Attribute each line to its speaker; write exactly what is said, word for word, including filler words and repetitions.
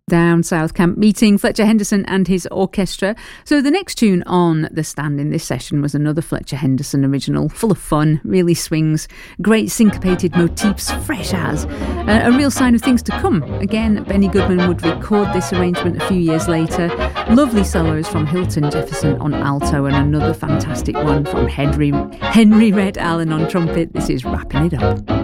Speaker 1: Down South Camp meeting Fletcher Henderson and his orchestra. So the next tune on the stand in this session was another Fletcher Henderson original, full of fun, really swings, great syncopated motifs, fresh as, uh, a real sign of things to come. Again, Benny Goodman would record this arrangement a few years later. Lovely solos from Hilton Jefferson on alto and another fantastic one from Henry, Henry Red Allen on trumpet. This is Wrapping It Up.